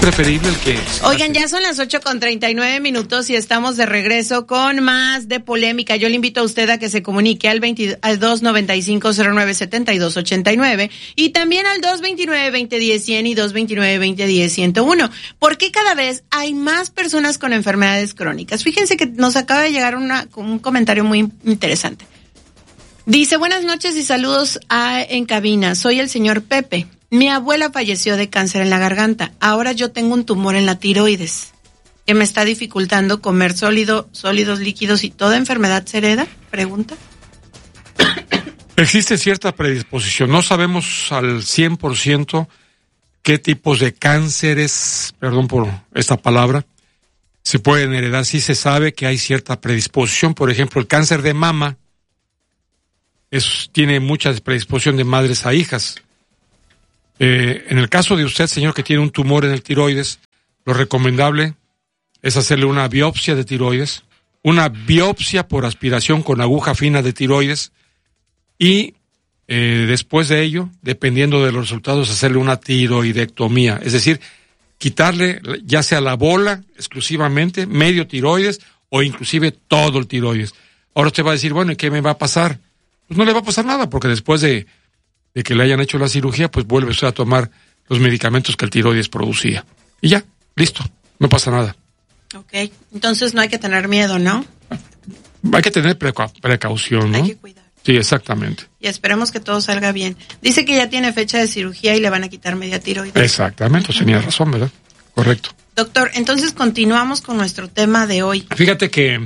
preferible el que... Oigan, ya son las 8:39 y estamos de regreso con más de polémica. Yo le invito a usted a que se comunique al 295-0972-89 y también al 229-2010-100 y 229-2010-101. ¿Por qué cada vez hay más personas con enfermedades crónicas? Fíjense que nos acaba de llegar un comentario muy interesante. Dice, buenas noches y saludos en cabina. Soy el señor Pepe. Mi abuela falleció de cáncer en la garganta. Ahora yo tengo un tumor en la tiroides que me está dificultando comer sólidos líquidos y toda enfermedad se hereda. Pregunta. Existe cierta predisposición. No sabemos al 100% qué tipos de cánceres, perdón por esta palabra, se pueden heredar. Sí se sabe que hay cierta predisposición. Por ejemplo, el cáncer de mama tiene mucha predisposición de madres a hijas. En el caso de usted, señor, que tiene un tumor en el tiroides, lo recomendable es hacerle una biopsia de tiroides, una biopsia por aspiración con aguja fina de tiroides y después de ello, dependiendo de los resultados, hacerle una tiroidectomía, es decir, quitarle ya sea la bola exclusivamente, medio tiroides o inclusive todo el tiroides. Ahora usted va a decir, bueno, ¿y qué me va a pasar? Pues no le va a pasar nada, porque después de que le hayan hecho la cirugía, pues vuelve usted a tomar los medicamentos que el tiroides producía. Y ya, listo, no pasa nada. Ok, entonces no hay que tener miedo, ¿no? Hay que tener precaución, ¿no? Hay que cuidar. Sí, exactamente. Y esperemos que todo salga bien. Dice que ya tiene fecha de cirugía y le van a quitar media tiroides. Exactamente, tenía razón, ¿verdad? Correcto. Doctor, entonces continuamos con nuestro tema de hoy. Fíjate que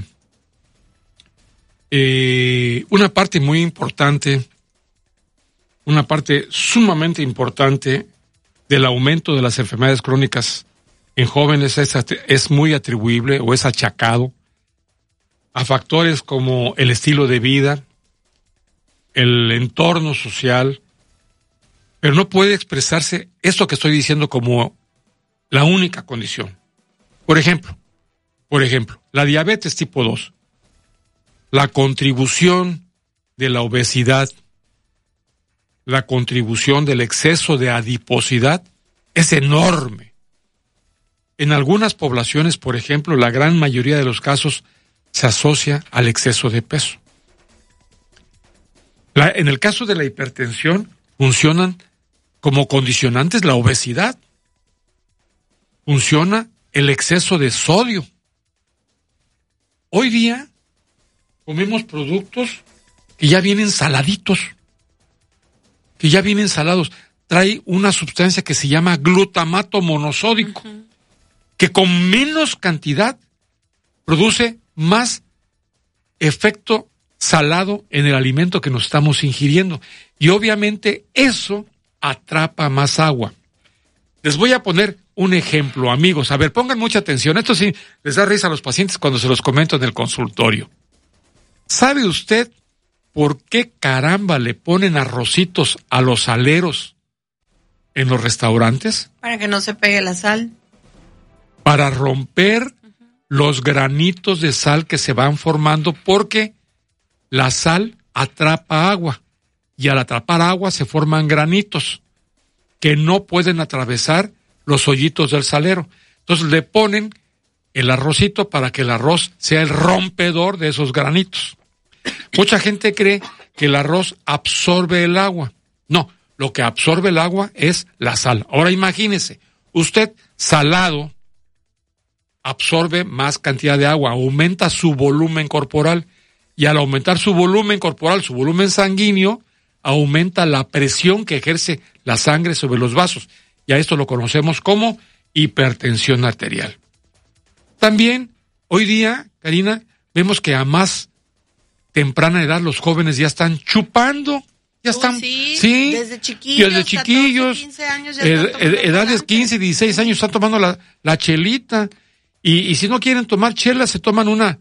una parte muy importante, una parte sumamente importante del aumento de las enfermedades crónicas en jóvenes es muy atribuible o es achacado a factores como el estilo de vida, el entorno social, pero no puede expresarse esto que estoy diciendo como la única condición. Por ejemplo, la diabetes tipo 2, la contribución de la obesidad, la contribución del exceso de adiposidad es enorme. En algunas poblaciones, por ejemplo, la gran mayoría de los casos se asocia al exceso de peso. En el caso de la hipertensión, funcionan como condicionantes la obesidad. Funciona el exceso de sodio. Hoy día comemos productos que ya vienen saladitos, que ya vienen salados. Trae una sustancia que se llama glutamato monosódico, que con menos cantidad produce más efecto salado en el alimento que nos estamos ingiriendo. Y obviamente eso atrapa más agua. Les voy a poner un ejemplo, amigos. A ver, pongan mucha atención. Esto sí les da risa a los pacientes cuando se los comento en el consultorio. ¿Sabe usted por qué caramba le ponen arrocitos a los aleros en los restaurantes? Para que no se pegue la sal. Para romper los granitos de sal que se van formando, porque la sal atrapa agua y al atrapar agua se forman granitos que no pueden atravesar los hoyitos del salero. Entonces le ponen el arrocito para que el arroz sea el rompedor de esos granitos. Mucha gente cree que el arroz absorbe el agua. No, lo que absorbe el agua es la sal. Ahora imagínese, usted salado absorbe más cantidad de agua, aumenta su volumen corporal, y al aumentar su volumen corporal, su volumen sanguíneo, aumenta la presión que ejerce la sangre sobre los vasos, y a esto lo conocemos como hipertensión arterial. También, hoy día, Karina, vemos que a más temprana edad los jóvenes ya están chupando, ya están, sí, desde chiquillos, 14, 15 años ya edades 15, 16 años están tomando la chelita, y si no quieren tomar chela, se toman una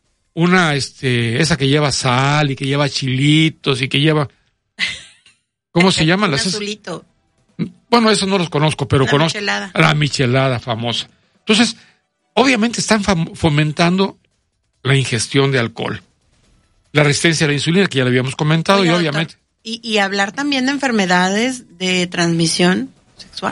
esa que lleva sal y que lleva chilitos y que lleva, ¿cómo se llama? Un azulito. Bueno, eso no los conozco, pero conozco la michelada famosa. Entonces, obviamente están fomentando la ingestión de alcohol, la resistencia a la insulina, que ya lo habíamos comentado. Oiga, y obviamente... Y hablar también de enfermedades de transmisión sexual.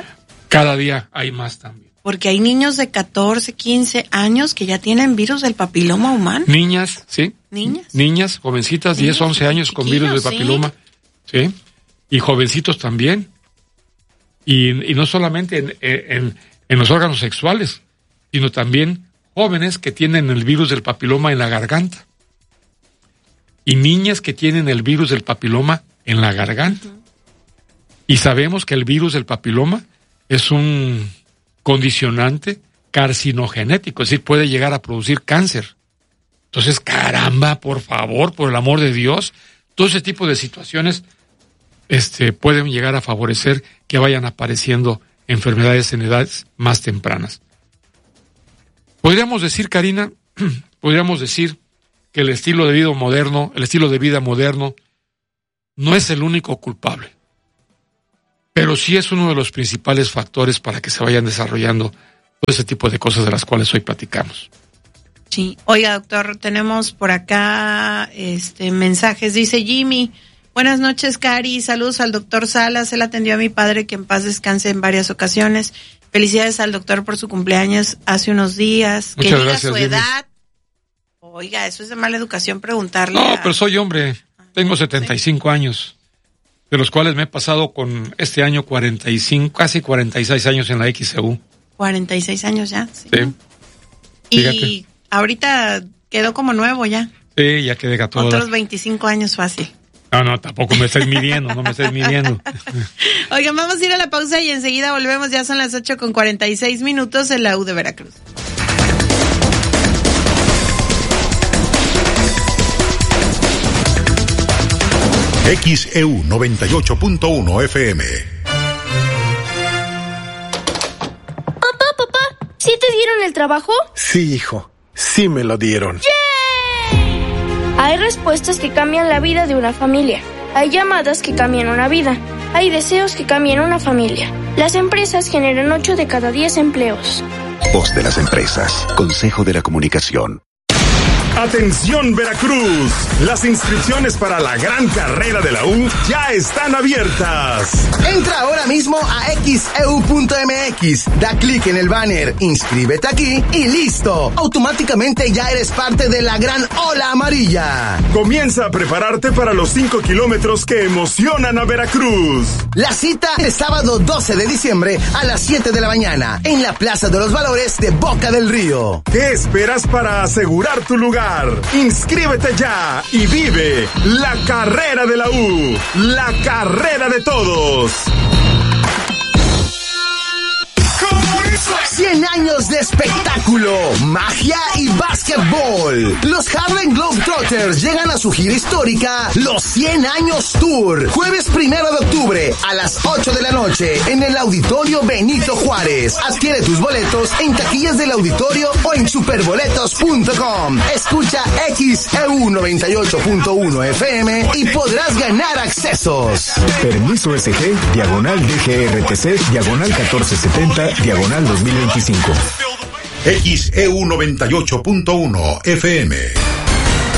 Cada día hay más también. Porque hay niños de 14, 15 años que ya tienen virus del papiloma humano. Niñas, sí. Niñas, jovencitas, 10, 11 años con virus del papiloma. Sí. Y jovencitos también. Y no solamente en los órganos sexuales, sino también jóvenes que tienen el virus del papiloma en la garganta. Y niñas que tienen el virus del papiloma en la garganta. Y sabemos que el virus del papiloma es un condicionante carcinogenético, es decir, puede llegar a producir cáncer. Entonces, caramba, por favor, por el amor de Dios, todo ese tipo de situaciones pueden llegar a favorecer que vayan apareciendo enfermedades en edades más tempranas. Podríamos decir, Karina, que el estilo de vida moderno no es el único culpable, pero sí es uno de los principales factores para que se vayan desarrollando todo ese tipo de cosas de las cuales hoy platicamos. Sí. Oiga, doctor, tenemos por acá mensajes. Dice Jimmy: buenas noches, Cari. Saludos al doctor Salas. Él atendió a mi padre, que en paz descanse, en varias ocasiones. Felicidades al doctor por su cumpleaños hace unos días. Muchas que diga gracias, su Jimmy. edad. Oiga, eso es de mala educación preguntarle. No, pero soy hombre. Tengo 75 años, de los cuales me he pasado con este año 45, casi 46 años en la XEU. 46 años ya. Sí. Sí. Y Fíjate. ahorita quedó como nuevo ya. Sí, ya quedé gato. Otros 25 años fácil. No, tampoco me estés midiendo, no me estés midiendo. Oigan, vamos a ir a la pausa y enseguida volvemos. Ya son las 8:46 en la U de Veracruz. XEU 98.1 FM. Papá, ¿sí te dieron el trabajo? Sí, hijo, sí me lo dieron. ¡Yay! Hay respuestas que cambian la vida de una familia. Hay llamadas que cambian una vida. Hay deseos que cambian una familia. Las empresas generan 8 de cada 10 empleos. Voz de las empresas. Consejo de la Comunicación. Atención Veracruz, las inscripciones para la gran carrera de la U ya están abiertas. Entra ahora mismo a xeu.mx, da clic en el banner, inscríbete aquí y listo. Automáticamente ya eres parte de la gran ola amarilla. Comienza a prepararte para los 5 kilómetros que emocionan a Veracruz. La cita el sábado 12 de diciembre a las 7 de la mañana en la Plaza de los Valores de Boca del Río. ¿Qué esperas para asegurar tu lugar? Inscríbete ya y vive la carrera de la U, la carrera de todos. 100 años de espectáculo, magia y básquetbol. Los Harlem Globetrotters llegan a su gira histórica, los 100 años Tour. Jueves 1 de octubre a las 8 de la noche en el Auditorio Benito Juárez. Adquiere tus boletos en taquillas del auditorio o en superboletos.com. Escucha XEU 98.1 FM y podrás ganar accesos. Permiso SG, /DGRTC, /1470, /2025. XEU 98.1 FM.